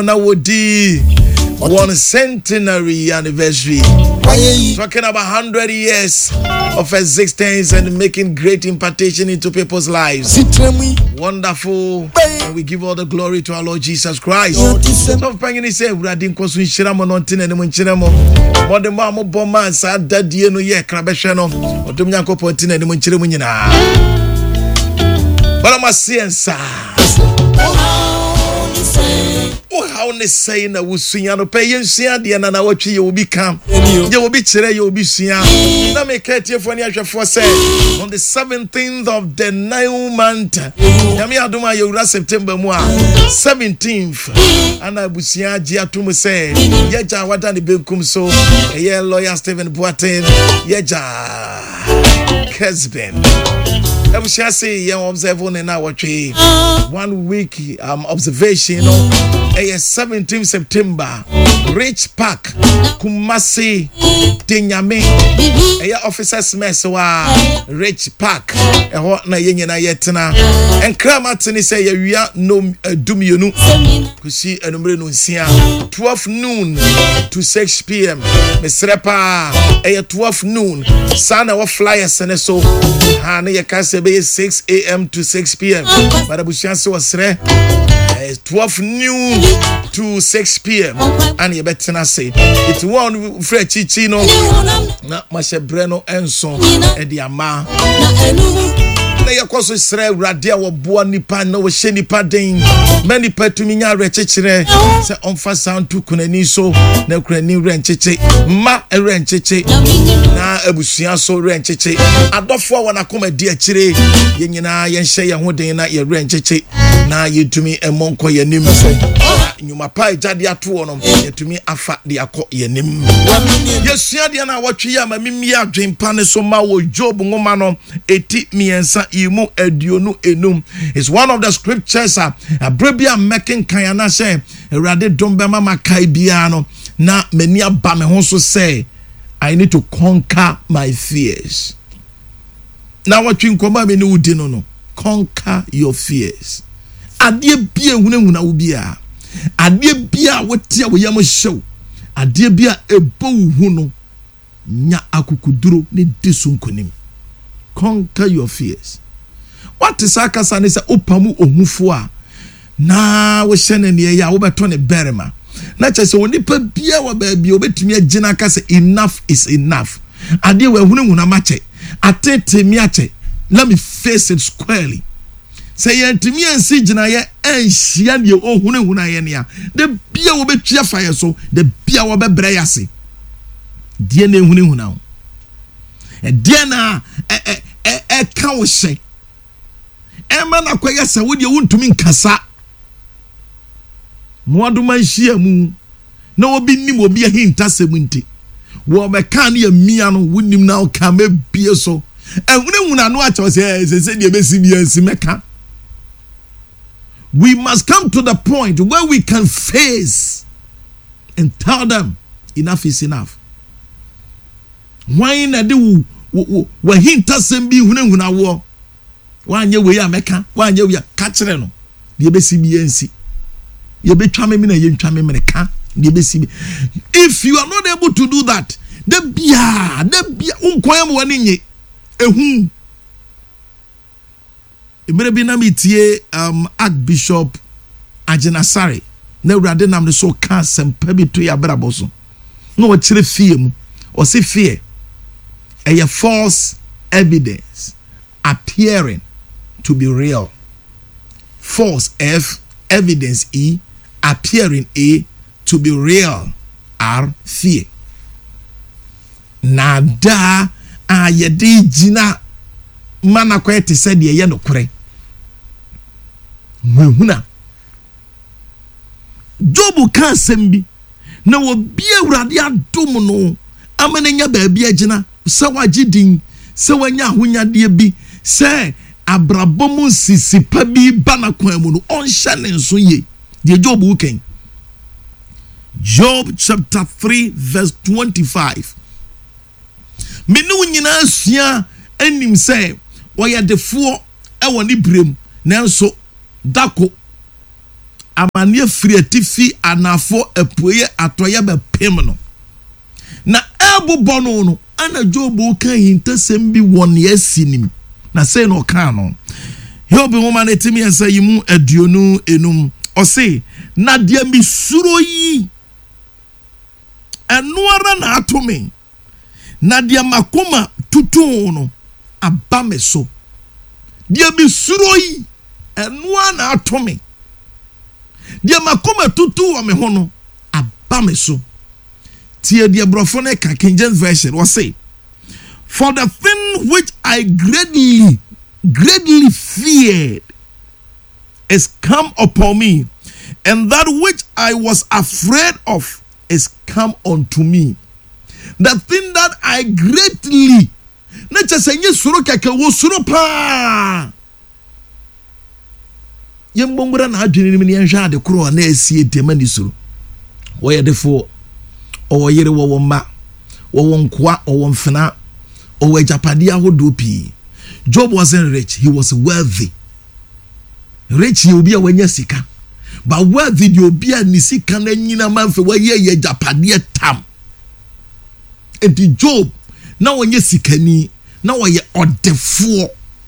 na wodi one centenary anniversary. Talking about 100 years of existence and making great impartation into people's lives. Wonderful. And we give all the glory to our Lord Jesus Christ. So pangini say radin ko so nhyira mo no ntene ne mo nkyere mo. Mo de mo amobɔ man sa dadie no ye krabehwe no. Odom Nyankopɔn ntene ne mo nkyere mo nyina. But I'm science. Oh, how they say na wusunya no pay yensia de na na watwe ye obi kam. Ye obi kire ye obi sua. Na me katie fo ne ahwefo say on the 17th of the 9th month. Yami adoma ye ura September mu a 17th. Ana busia agi atum say ye ja wada ne benkum so ye lawyer Stephen Boateng ye ja Kesben. I'm sure say you observe on na watwe 1 week observation on 17th September Rich Park Kumasi Tenyame officers mess wa Rich Park na yenye na yetena enkramatini say ya no dumienu kusi enumre no nsia 12 noon to 6 p.m. Mesrepa 12 noon sana wa flyers ne so ha na yakase be 6 a.m. to 6 p.m. but abusianse was 12 noon to 6 p.m. and you better say it's one free chichi no na mashebreno enso e di ama na yakoso sre urade wo boa nipa na wo hye nipa den many patumi nya rechechire se onfa santu kunani so na kunani rencheche ma rencheche na abusua so rencheche adofo wona koma di akire yenyina yenhye ye ho den na ye rencheche na yetumi emonko yenim nyuma pa jade ato no yetumi afa de akọ yenim yesua de na watwe ya mamimi adwempa ne so ma wo Job ngoma no eti miensa imu aduonu enum is one of the scriptures abrabia making kayana say erade dombema makai bia no na mani aba me ho so say I need to conquer my fears. Now watwe nkoma me ne udi no conquer your fears. Adie bia hunahuna wo bia adie bia wotia wo yam hyew adie bia ebo hu no nya akukuduro ne disunkonim. Conquer your fears. What is akasa ne se opamu ohufo a na wo hyene ne ya wo beto ne berema na chese wonipa bia wa ba bia obetumi agina akasa enough is enough. Adie we hunahuna mache atetemi ache, let me face it squarely. Say yentimi ansi gina ye enhia ne ohunahuna ye ne a de bia wo betwa fire so de bia wo bebre yase die na ehunahuna wo e die na ka wo hye ema na kwaya se wo de wontumi nkasa moadoma nhia mu na obi nim obi ahinta semunti wo be kan ya mia no wonim na o ka mebie so ehunahuna no a che se de besi bia nsi meka. We must come to the point where we can face and tell them enough is enough. Why na de wo hinta sembi hunahuna wo wanye we ya meka wanye we ka kire no de besi bi ensi ye betwa me na ye ntwa me ka de besi. If you are not able to do that, de bia unkoyam woni nye ehu Emerebi na mitie Archbishop Ajenasare na urade nam de so ka sempa bi to ya brabo so no wo kire fie mu o se fear a false evidence appearing to be real. False evidence appearing to be real are fear. Nada ayede jina mana kwete se de ye nokore mahuna Job kan sembi na wo bia urade adom no amanenya ba bia agina se wagidin se wanya ahonyade bi se abrabom sisipa bi bana kwan mu no onhya ne nso ye de Job wuken Job chapter 3 verse 25 menu nyina asua anim se woyɛ defo e woni brem nanso dako amane firi atifi anafo apueye atoye be pem no na ebubo no ana Job kan hintasem bi won yasinim na say no kan no Job woman etimi ensa yimu aduonu enum o say na dia mi suro yi anuara na atome na dia makoma tutu no abame so dia mi suro yi anuara na atome dia makoma tutu wa me ho no abame so tie dia brofone ka King James version was say for the thing which I greatly feared is come upon me, and that which I was afraid of is come unto me. The thing that I greatly na chasenye suro keke wo suro pa yembongura na adwene ni nhwa ade kro na asie temani suro wo ye defo o yere wo ma wo nkoa o mfena o ajapade ahodo pi. Job wasn't rich, he was wealthy. Rich you be a wanya sika, but wealthy you be a nisika na nyina manfe wa ye ajapade tam. Enti Job na wanya sikani na wo ye odefo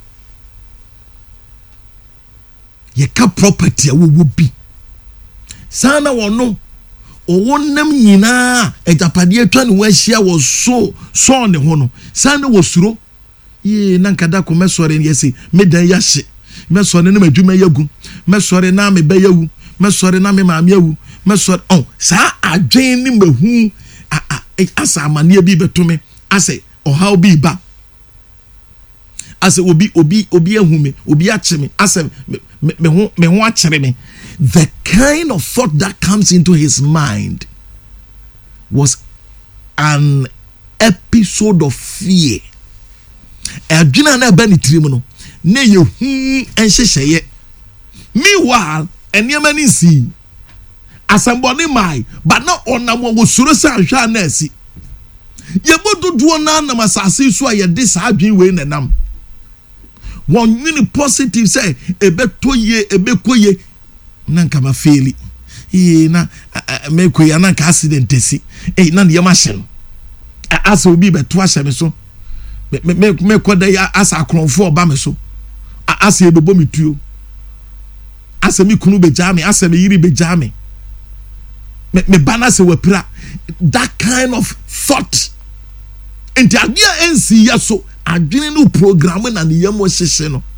ye ka property a wo bi sana wono owonam nyina ajapade atwa ne wahia wo so ne ho no sana wo suro ye nankada ko mesore yesi medan yahye mesore na madwuma yagu mesore na me bayawu mesore na me maame yawu mesore sa adwen ni mahu asa amane bi betome ase ohaw bi ba ase obi ahume obi acheme ase me ho achire me. The kind of thought that comes into his mind was an episode of fear. Adwina na ba ni tirim no na ye hu enhyehyeye. Meanwhile eniema ni si asamboni mai but na onam wo suro sa hwa na asi ye boduduo na nam asase so aye de sa adwin we nanam won mini positive say ebetoye ebekoye nanka ma faili na mekoye nanka accident esi na de machine asa obi beto ahye me so me koda ya asa akronfo oba me so asa ebebo metuo asa mi kunu bejame asa me yiri bejame me bana se wapira. That kind of thought enti adia ensi ya so adwene no program na ne yam hyehye no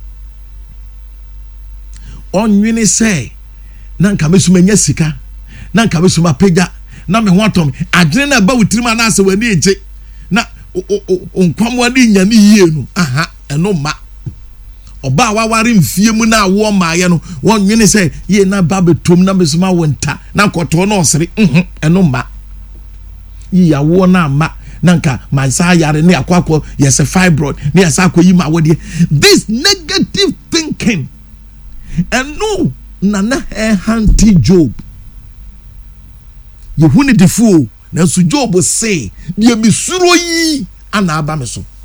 onwene say nanka mesuma nya sika nanka mesuma pega na me ho atom adwene na ba wutirima na ase wani eje na onkwamwa ni nya ni yie no aha eno ma oba waware mfie mu na wo maaye no wonwene say ye na ba betom na mesuma wonta na koto no osere eno ma yi ya wo na ma nanka mansa yare ne akwakwo yes fibroid ne yasa akoyi ma wode. This negative thinking and no nana hanti Job ye huni the fool na so Job say ye misuro yi ana aba me so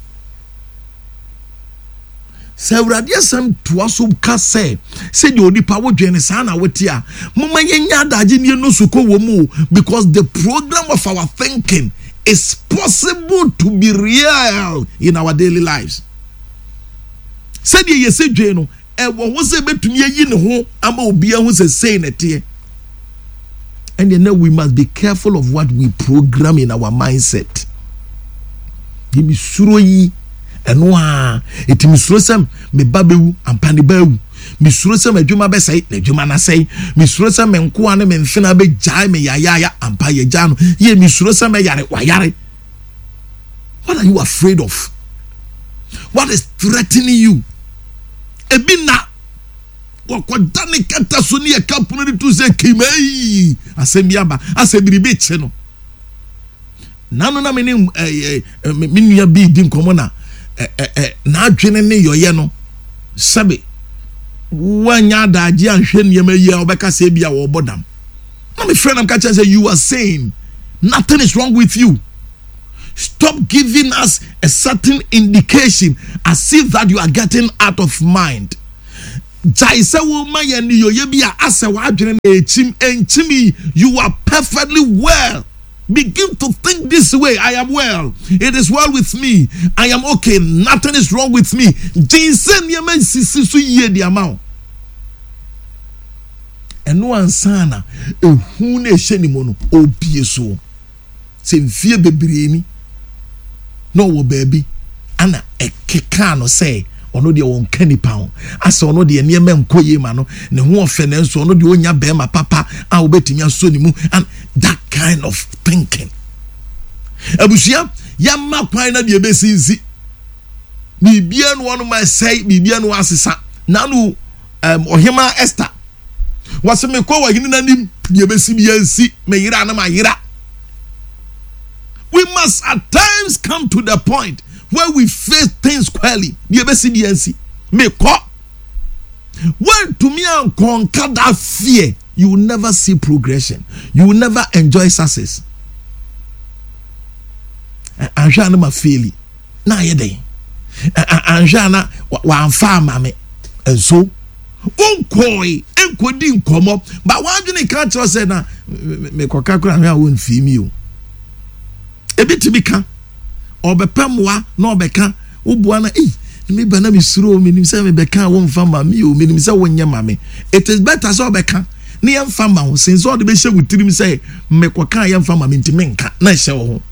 sewrade asam toaso ka say de onipa wodwene sa na wote a moma yenya adaje ne no suko wo mu because the program of our thinking is possible to be real in our daily lives. Said ye say dwe no wo ho se betumi yi ne ho ama obi a ho se say na te. And you know we must be careful of what we program in our mindset. Give me suro yi eno a etimi suro sam me babewu ampane bawu me suro sam adwuma be sai na adwuma na sai me suro sam enko ane me mfina be jai me yaya ampa ye jano ye me suro sam yare wayare. What are you afraid of? What is threatening you? Ebina wakodani kata soni e kapuno ni tu se kimei asemiaba asebiribe che no nanu na meni minua bi di nkomo na na adwene ne yoye no sabe wanya daji anhwe niyema yi a obeka se bia wo bodam na me friend am catch say you are saying nothing is wrong with you. Stop giving us a certain indication as if that you are getting out of mind. Jaisa woman yani yo yebia ase wadwene na enchimi, you are perfectly well. Begin to think this way. I am well. It is well with me. I am okay. Nothing is wrong with me. Jinsen yemen sisi su ye di amount. And no ansana ehun na ehye ni mo no obie so. Se mfie bebree no wo baby ana ekeka no say ono de won kanipa ho asa ono de niema nkoye ma no ne ho ofe ne nso ono de onya bema papa a obetimi aso ni mu, and that kind of thinking. Abusia ya makwan na de besinsi bibia no ono ma say bibia no asesa na no ohima Esther wase me kwa wa hini nanim de besi bia nsi me yira na ma yira. We must at times come to the point where we face things squarely. Me ko. When to me and conquer that fear, you will never see progression. You will never enjoy success. Anjana ma faili. Na yede. Anjana wa farmer me. And so unkoi enkodi nkomo. But one juni catch us na me kwa kakura me won fi mi o. Ebi ka obepemwa na obeka ubua na me bana mi suro me nim say me beka won fama mi o me nim say won nyama me. It is better so obeka na yem fama ho since all the be hye wutirim say me kwaka yem fama me ntime nka na hye wo ho.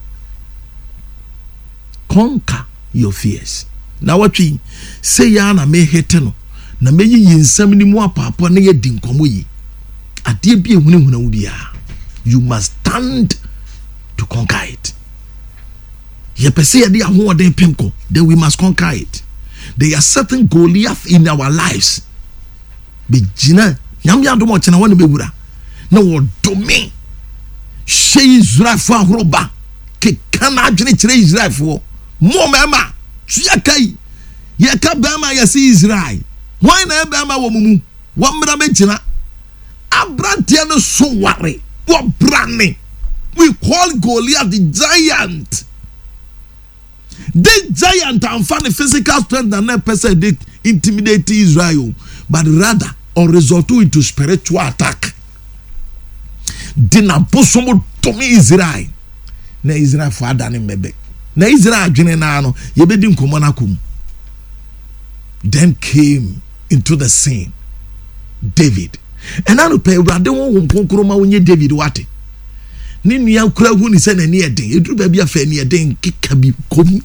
Conquer your fears. Na watwi say ya na me hete no na me yi nsam ni mu apapa na ye di nkomo yi ade bi ehunehuna wo bia. You must stand to conquer it. Then we must conquer it. There are certain Goliath in our lives. Begina, Yamya do much and I want to be with her. No domain. She is right for Roba. Kekana Janitre is right for more mama. Chiakai. Yaka Bama Yasi is right. Why not Bama woman? One Brabejina. Abrantiano so worry. What branding? We call Goliath the giant. The giant and find the physical strength and not person they intimidate Israel, but rather or resort to it to spiritual attack. Dina bosomo to me Israel. Na Israel father ni mebe. Na Israel adwene na no yebedi nkomo na kum. Then came into the scene David. And I no pay brade won konkoro ma wonye David wate. Ni nua kura hu ni se na ne eden eduru ba bia fa ne eden kika bi kom.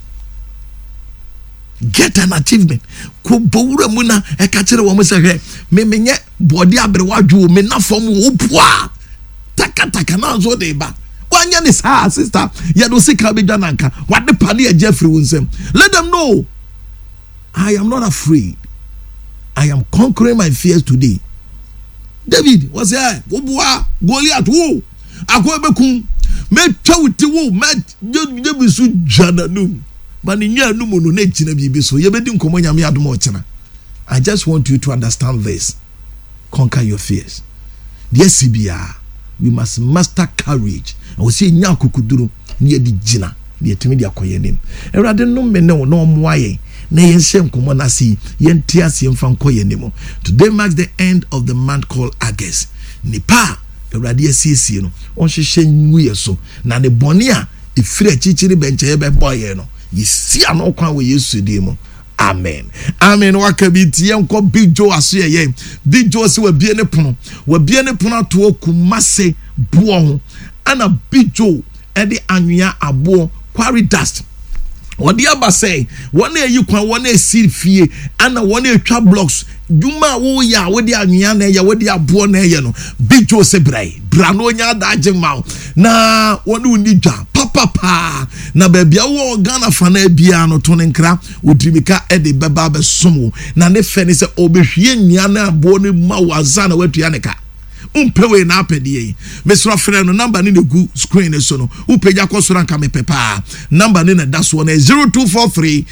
Get an achievement. Ko bowura mu na e ka kire wo mo se hwe me menye body abre wadwo me na fom wo poa taka na zo de ba wanya ni sa sister ya do sika be dwananka wade pane e Jeffrey wonsem. Let them know I am not afraid. I am conquering my fears today. David was here wo boa Goliath wo akobekum me twawuti wo me bisu jananu but nya no no na china bibi so yebedi nkomo nyame adom ochina. I just want you to understand this. Conquer your fears. Yes, CBR, we must master courage. And we see nya kokuduru ne di gina ne timi di akoye nim. Erade no me no moaye na yense nkomo na si yenti ase mfa nkoye nim. Today marks the end of the month called August. Nipa Erade asiesie no on hwehwe nwuye so na ne bone a efiri achichiri benche ye be boye no yisi ano kwa we Yesu dimo. Amen. Amen. Wakabiti yanko Big Joe asuye ye. Big Joe si we bie ne pono to Kumase buo. Ana Big Joe edi anwia abo quarry dust. Wadi aba say one you kwan one seed fie ana one twa blocks duma wo ya wadi anwia na ya wadi abo na ye no. Big Joe se bra no nya da agema na one uni dwa papa na bebia wo Ghana fana bia no to nkra odrimika e de beba be somo na ne fe ne se obehwie nnua na abo ne ma waza na watua ne ka umpewe na apedie mesro frɛ no number ni ne gu screen so no upeja kosora nka me pepa number ni na das one 0243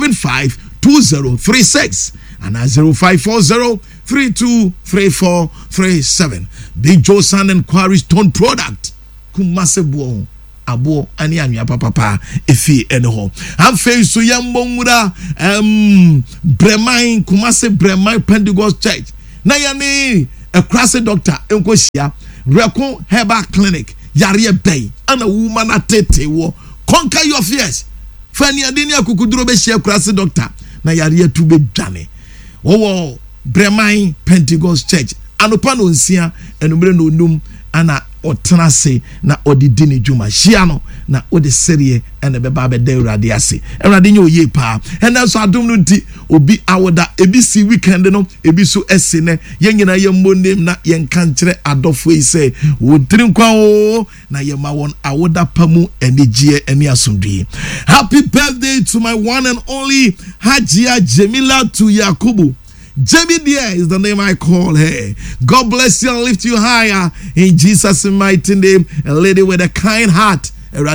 752036 and 0540323437. Big Joe Sand and Quarry Stone Product Kumase Buo. abo ani anwea papa efi ene ho amfei so yambonwura Bremai Kumase Bremai Pentecost Church na yani a classic doctor enko hia Reko Herbal Clinic yare bay ana woman atete wo conquer your fears fani adini akukuduro be hia classic doctor na yare tu be dwane wo Bremai Pentecost Church anopa no nsia enumre no num ana otenase na odidi ne dwuma hia no na ode serie ene beba be da urade ase urade nye oye pa ena so adom no nti obi awoda ebi si weekend no ebi so ese ne yenyina yemmonem na yenkankere adofo yi se wodrinkwa o na yema won awoda pamu enigye eni asomdue. Happy birthday to my one and only Hajia Jamila to Yakubu. Jamie Dear is the name I call her. God bless you and lift you higher in Jesus' mighty name. A lady with a kind heart.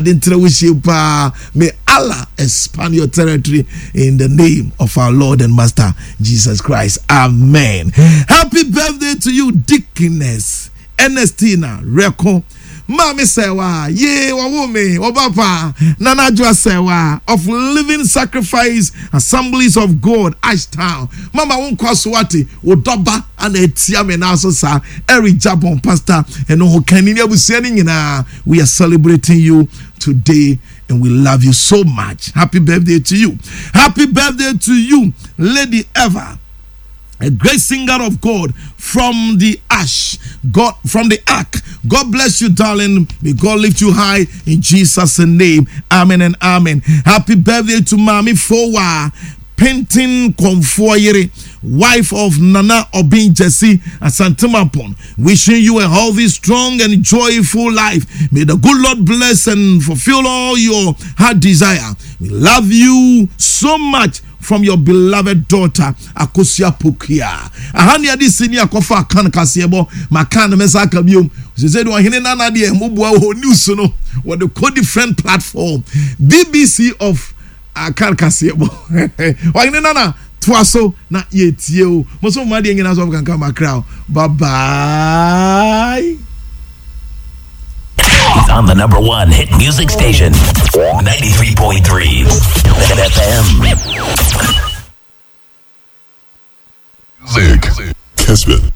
May Allah expand your territory in the name of our Lord and Master Jesus Christ. Amen. Happy birthday to you, Deaconess Ernestina Reko. Mami sewa ye wawome obapa nanajwa sewa of Living Sacrifice Assemblies of God Ashtown. Mama wonkwaswati odoba ana etia me na so sa Eric Jabon pastor eno ho kanini abusiani nyina. We are celebrating you today and we love you so much. Happy birthday to you. Happy birthday to you, Lady Eva, a great singer of God from the ark. God bless you, darling. May God lift you high in Jesus' name. Amen and amen. Happy birthday to Mami Fowa Pentin Konfoyere, wife of Nana Obin Jesse Asantimapon. Wishing you a healthy, strong, and joyful life. May the good Lord bless and fulfill all your heart desire. We love you so much. From your beloved daughter Akosia Pukia. Ahani adi senior kofa kan kasebo makan mesaka biom. Ze said wa hine nana de mobua ho news no what the co different platform BBC of kan kasebo. Wa hine nana twaso na yetie o. Mo so ma de ngina so kan kan makra. Bye bye. He's on the number one hit music station, 93.3 FM. Music. Kismet.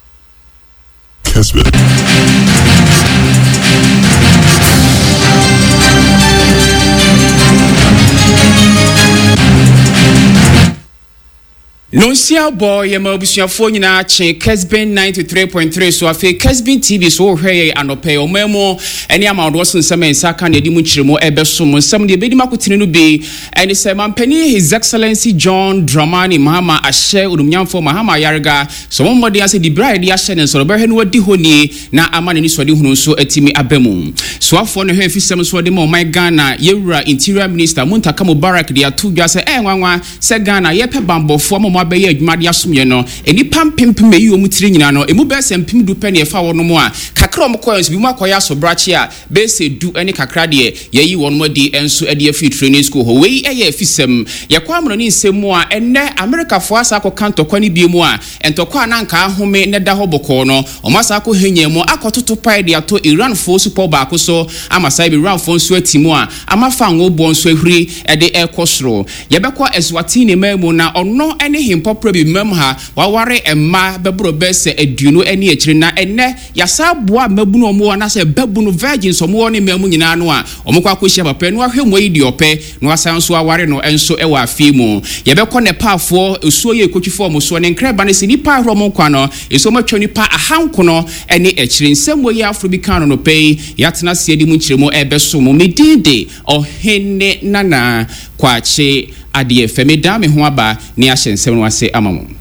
Nonsia boy yema obusuafo nyina che Kesben 93.3 so afi Kesben TV so hweye anope omemo eni amawdo sensem ensaka na edi mu chiremo ebesom nsem de ebedi makotene no be eni se mampani His Excellency John Dramani Mahama ahye odumnyamfo Mahama Yarga so momode ase di bride ya hye ne so be hwe wadi honi na amane ni so de hunu so atimi abemu so afo ne hwe fisem so de mo my Ghana yewura Interior Minister Muntaka Mubarak de atudwa se nwanwa se Ghana yepe bambofo abeye adwumade asomye no eni pampempem eyi omutiri nyina no emu be sempem du pe ne fa wono mo a kakra omkoyens bi mu akoya so brache a be se du eni kakra de yeyi wono mo di enso ade afi training school ho wei eye afisem yakwa mno ni nsemu a enne America fo asa akokanto kwani bi mu a entokwa na nka ahome ne da hoboko no omasa akọ hanyemu akototo pai de ato Iran fo super ba so amasa bi Iran fo nso atimu a amafa ngobo nso ahuri ede ekosoro yebekwa Eswatini memu na ono ene himpopo bi mem ha waware emma bebro bese aduno ene akiri na enne yasa boa mabunu omo na se babunu virgins omo ne memu nyina no a omokwa akohia papa no ahwe moyi di ope no asanso aware no enso ewa afimu yebekọ ne paafo esuo ye ekotwifo omo so ne nkreba ne sinipa ahro mo kwa no eso matwa nipa ahanko no ene akiri nsemo ye afro bi kan no pei yatena se edi mu nkyiremo ebeso mo medide ohene nana kwache ade feme da me ho aba ne ahyensem no ase amamu